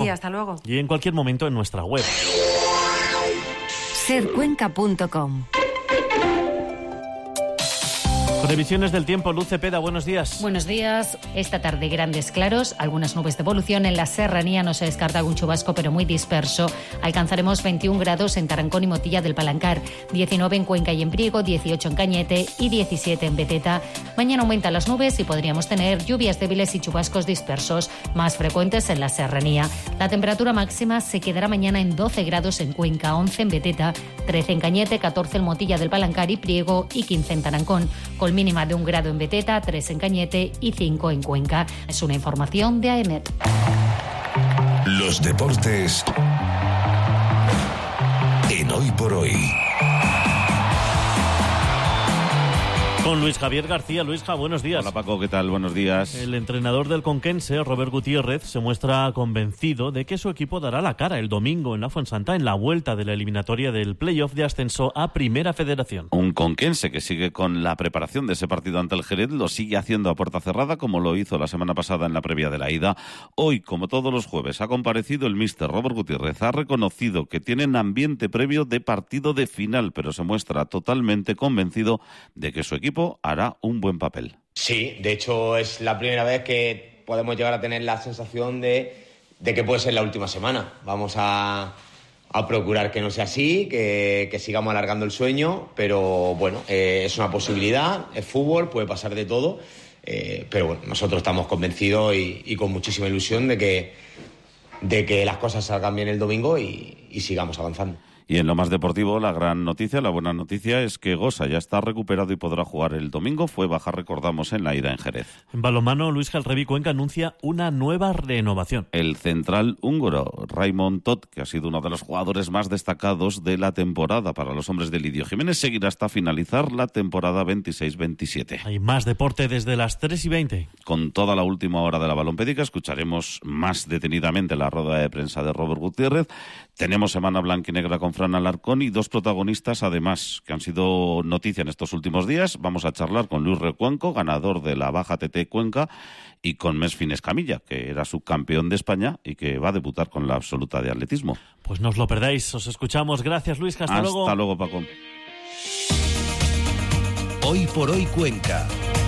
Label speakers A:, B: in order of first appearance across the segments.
A: hasta luego.
B: Y en cualquier momento en nuestra web.
C: Sercuenca.com.
B: Previsiones del tiempo, Luz Cepeda, buenos días.
D: Buenos días. Esta tarde grandes claros, algunas nubes de evolución. En la serranía no se descarta algún chubasco, pero muy disperso. Alcanzaremos 21 grados en Tarancón y Motilla del Palancar, 19 en Cuenca y en Priego, 18 en Cañete y 17 en Beteta. Mañana aumentan las nubes y podríamos tener lluvias débiles y chubascos dispersos, más frecuentes en la serranía. La temperatura máxima se quedará mañana en 12 grados en Cuenca, 11 en Beteta, 13 en Cañete, 14 en Motilla del Palancar y Priego y 15 en Tarancón, con mínima de 1 grado en Beteta, 3 en Cañete y 5 en Cuenca. Es una información de AEMET.
E: Los deportes en Hoy por Hoy.
B: Con Luis Javier García. Luisja, buenos días.
F: Hola Paco, ¿qué tal? Buenos días.
B: El entrenador del Conquense, Robert Gutiérrez, se muestra convencido de que su equipo dará la cara el domingo en la Fuensanta en la vuelta de la eliminatoria del playoff de ascenso a Primera Federación.
F: Un Conquense que sigue con la preparación de ese partido ante el Jerez, lo sigue haciendo a puerta cerrada como lo hizo la semana pasada en la previa de la ida. Hoy, como todos los jueves, ha comparecido el míster Robert Gutiérrez. Ha reconocido que tienen ambiente previo de partido de final, pero se muestra totalmente convencido de que su equipo hará un buen papel.
G: Sí, de hecho es la primera vez que podemos llegar a tener la sensación de que puede ser la última semana. Vamos a procurar que no sea así, que sigamos alargando el sueño, pero bueno, es una posibilidad, es fútbol, puede pasar de todo, pero bueno, nosotros estamos convencidos y con muchísima ilusión de que las cosas salgan bien el domingo y sigamos avanzando.
F: Y en lo más deportivo, la gran noticia, la buena noticia es que Gosa ya está recuperado y podrá jugar el domingo. Fue baja, recordamos, en la ida en Jerez.
B: En balonmano, Luis Jalrevi Cuenca anuncia una nueva renovación.
F: El central húngaro, Raymond Todd, que ha sido uno de los jugadores más destacados de la temporada para los hombres de Lidio Jiménez, seguirá hasta finalizar la temporada 26-27.
B: Hay más deporte desde las 3:20.
F: Con toda la última hora de la balompédica escucharemos más detenidamente la rueda de prensa de Robert Gutiérrez. Tenemos semana blanquinegra con Fran Alarcón y dos protagonistas, además, que han sido noticia en estos últimos días. Vamos a charlar con Luis Recuenco, ganador de la Baja TT Cuenca, y con Mesfin Escamilla, que era subcampeón de España y que va a debutar con la absoluta de atletismo.
B: Pues no os lo perdáis, os escuchamos. Gracias, Luis, hasta luego.
F: Hasta luego, Paco.
E: Hoy por Hoy Cuenca.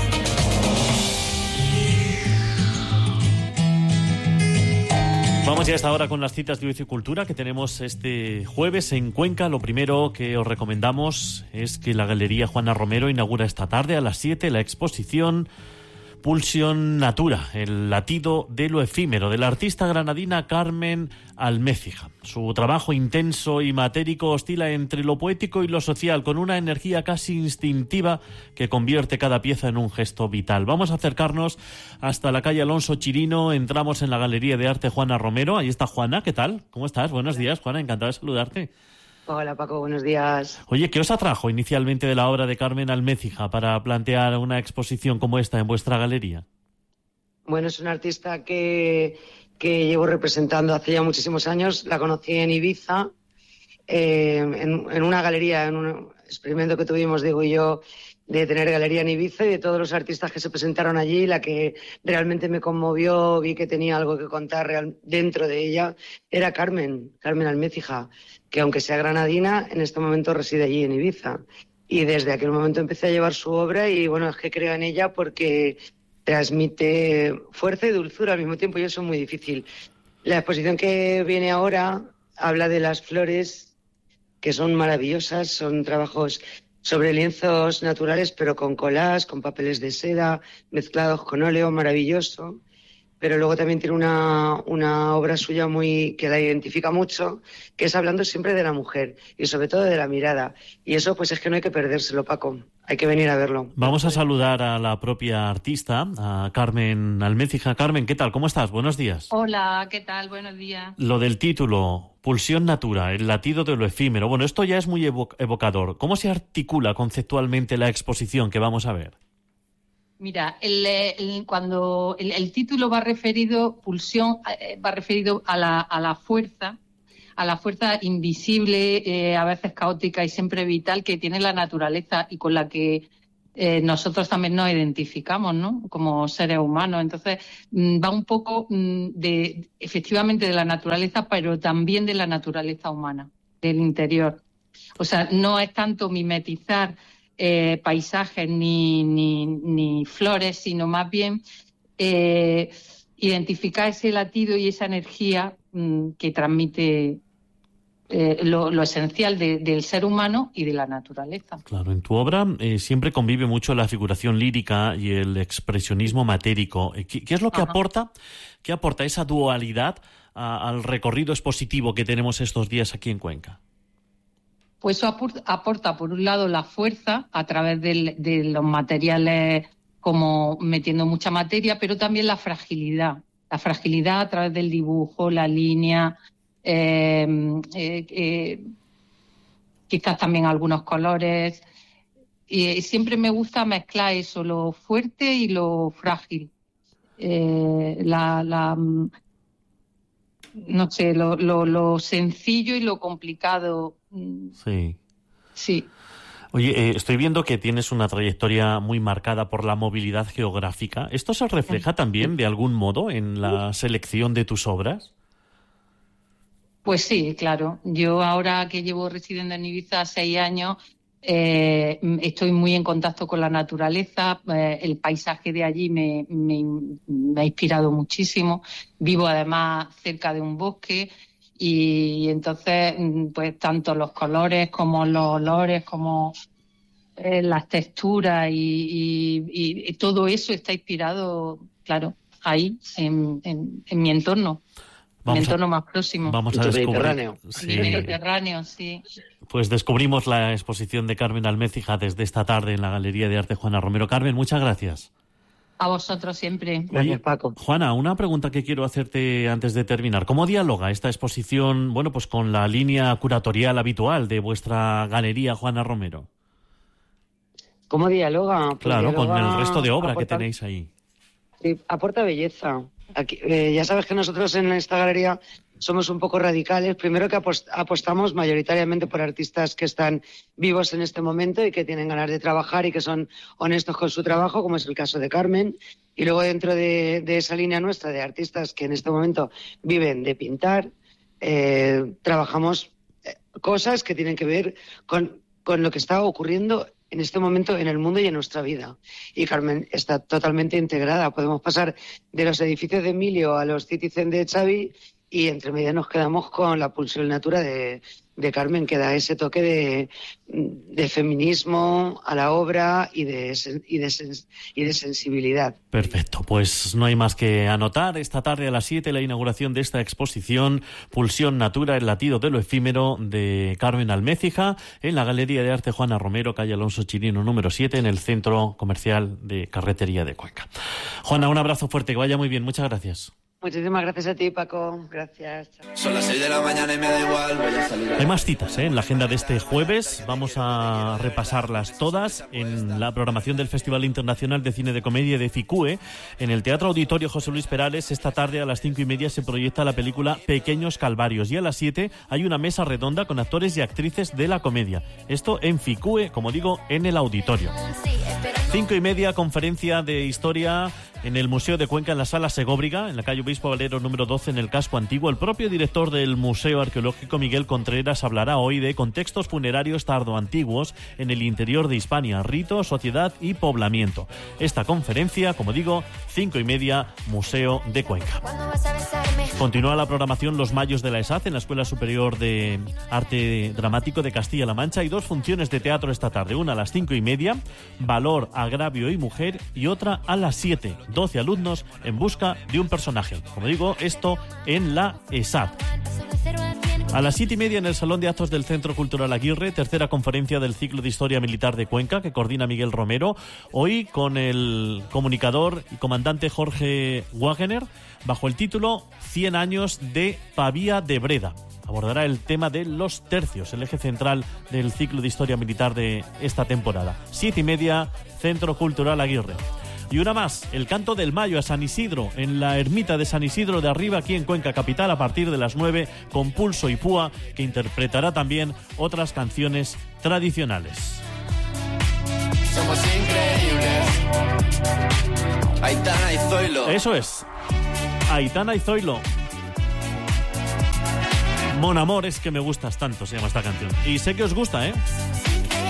B: Vamos ya a esta hora con las citas de Ocio y Cultura que tenemos este jueves en Cuenca. Lo primero que os recomendamos es que la Galería Juana Romero inaugura esta tarde a las 7 la exposición Pulsión Natura, el latido de lo efímero, de la artista granadina Carmen Almécija. Su trabajo intenso y matérico oscila entre lo poético y lo social, con una energía casi instintiva que convierte cada pieza en un gesto vital. Vamos a acercarnos hasta la calle Alonso Chirino, entramos en la Galería de Arte Juana Romero. Ahí está Juana, ¿qué tal? ¿Cómo estás? Buenos días, Juana, encantado de saludarte.
H: Hola Paco, buenos días.
B: Oye, ¿qué os atrajo inicialmente de la obra de Carmen Almécija para plantear una exposición como esta en vuestra galería?
H: Bueno, es una artista que llevo representando hace ya muchísimos años. La conocí en Ibiza, en una galería, en un experimento que tuvimos, Diego y yo, de tener galería en Ibiza, y de todos los artistas que se presentaron allí, la que realmente me conmovió, vi que tenía algo que contar dentro de ella, era Carmen Almécija, que aunque sea granadina, en este momento reside allí en Ibiza. Y desde aquel momento empecé a llevar su obra y bueno, es que creo en ella porque transmite fuerza y dulzura al mismo tiempo y eso es muy difícil. La exposición que viene ahora habla de las flores, que son maravillosas, son trabajos sobre lienzos naturales, pero con collage, con papeles de seda, mezclados con óleo, maravilloso. Pero luego también tiene una obra suya muy que la identifica mucho, que es hablando siempre de la mujer y sobre todo de la mirada. Y eso pues es que no hay que perdérselo, Paco. Hay que venir a verlo.
B: Vamos a saludar a la propia artista, a Carmen Almécija. Carmen, ¿qué tal? ¿Cómo estás? Buenos días.
I: Hola, ¿qué tal? Buenos días.
B: Lo del título, Pulsión Natura, el latido de lo efímero. Bueno, esto ya es muy evocador. ¿Cómo se articula conceptualmente la exposición que vamos a ver?
I: Mira, cuando el título va referido, pulsión, va referido a la fuerza invisible, a veces caótica y siempre vital que tiene la naturaleza y con la que nosotros también nos identificamos, ¿no?, como seres humanos. Entonces, va un poco efectivamente de la naturaleza, pero también de la naturaleza humana, del interior. O sea, no es tanto mimetizar paisajes ni flores, sino más bien identificar ese latido y esa energía que transmite lo esencial del ser humano y de la naturaleza.
B: Claro, en tu obra siempre convive mucho la figuración lírica y el expresionismo matérico. ¿Qué es lo que aporta esa dualidad al recorrido expositivo que tenemos estos días aquí en Cuenca?
I: Pues eso aporta, por un lado, la fuerza a través de los materiales, como metiendo mucha materia, pero también la fragilidad a través del dibujo, la línea, quizás también algunos colores. Y siempre me gusta mezclar eso, lo fuerte y lo frágil. No sé, lo sencillo y lo complicado.
B: Sí.
I: Sí.
B: Oye, estoy viendo que tienes una trayectoria muy marcada por la movilidad geográfica. ¿Esto se refleja también de algún modo en la selección de tus obras?
I: Pues sí, claro. Yo ahora que llevo residiendo en Ibiza 6 años, estoy muy en contacto con la naturaleza. El paisaje de allí me ha inspirado muchísimo. Vivo además cerca de un bosque y entonces pues tanto los colores como los olores como las texturas y todo eso está inspirado, claro, ahí en mi entorno. Mi entorno más próximo.
B: Vamos a descubrir.
H: Mediterráneo.
B: Sí.
I: Mediterráneo, sí.
B: Pues descubrimos la exposición de Carmen Almécija desde esta tarde en la Galería de Arte Juana Romero. Carmen, muchas gracias.
I: A vosotros siempre.
H: Gracias, Paco.
B: Juana, una pregunta que quiero hacerte antes de terminar. ¿Cómo dialoga esta exposición, bueno, pues con la línea curatorial habitual de vuestra Galería Juana Romero?
H: ¿Cómo dialoga? Pues
B: claro,
H: dialoga,
B: con el resto de obra que tenéis ahí.
H: Sí, aporta belleza. Aquí, ya sabes que nosotros en esta galería somos un poco radicales. Primero que apostamos mayoritariamente por artistas que están vivos en este momento y que tienen ganas de trabajar y que son honestos con su trabajo, como es el caso de Carmen. Y luego dentro de esa línea nuestra de artistas que en este momento viven de pintar, trabajamos cosas que tienen que ver con lo que está ocurriendo en este momento en el mundo y en nuestra vida. Y Carmen está totalmente integrada. Podemos pasar de los edificios de Emilio a los Citizen de Xavi y entre medias nos quedamos con la pulsión natura de Carmen, que da ese toque de feminismo a la obra y de sensibilidad.
B: Perfecto, pues no hay más que anotar. Esta tarde a las 7 la inauguración de esta exposición Pulsión Natura, el latido de lo efímero, de Carmen Almécija, en la Galería de Arte Juana Romero, calle Alonso Chirino número 7, en el Centro Comercial de Carretería de Cuenca. Juana, un abrazo fuerte, que vaya muy bien, muchas gracias.
H: Muchísimas gracias a ti, Paco. Gracias.
A: Son las 6 de la mañana y me da igual. Voy a salir.
B: Hay más citas en la agenda de este jueves. Vamos a repasarlas todas en la programación del Festival Internacional de Cine de Comedia de FICUE. En el Teatro Auditorio José Luis Perales, esta tarde a las 5:30 se proyecta la película Pequeños Calvarios. Y a las 7 hay una mesa redonda con actores y actrices de la comedia. Esto en FICUE, como digo, en el auditorio. 5:30, conferencia de historia en el Museo de Cuenca, en la Sala Segóbriga, en la calle Obispo Valero número 12, en el casco antiguo. El propio director del Museo Arqueológico, Miguel Contreras, hablará hoy de contextos funerarios tardoantiguos en el interior de Hispania, rito, sociedad y poblamiento. Esta conferencia, como digo, 5:30, Museo de Cuenca. Continúa la programación Los Mayos de la ESAD en la Escuela Superior de Arte Dramático de Castilla-La Mancha. Hay 2 funciones de teatro esta tarde, una a las 5:30, Valor, Agravio y Mujer, y otra a las 7, 12 alumnos en busca de un personaje. Como digo, esto en la ESAD. A las 7:30 en el Salón de Actos del Centro Cultural Aguirre, tercera conferencia del ciclo de Historia Militar de Cuenca, que coordina Miguel Romero, hoy con el comunicador y comandante Jorge Wagener, bajo el título 100 años de Pavía de Breda. Abordará el tema de los tercios, el eje central del ciclo de Historia Militar de esta temporada. 7:30, Centro Cultural Aguirre. Y una más, el canto del Mayo a San Isidro, en la ermita de San Isidro de Arriba, aquí en Cuenca Capital, a partir de las 9, con Pulso y Púa, que interpretará también otras canciones tradicionales.
A: somos increíbles. Aitana y Zoilo.
B: Eso es. Aitana y Zoilo. Mon amor, es que me gustas tanto, se llama esta canción. Y sé que os gusta, ¿eh?